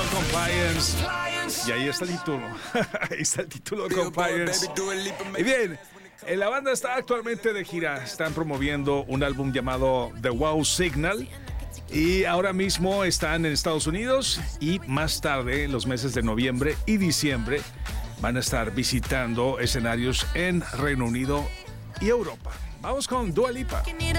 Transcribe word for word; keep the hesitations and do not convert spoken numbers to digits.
Compliance. Y ahí está el título. Ahí está el título, Compliance. Y bien, la banda está actualmente de gira. Están promoviendo un álbum llamado The Wow Signal. Y ahora mismo están en Estados Unidos. Y más tarde, en los meses de noviembre y diciembre, van a estar visitando escenarios en Reino Unido y Europa. Vamos con Dua Lipa.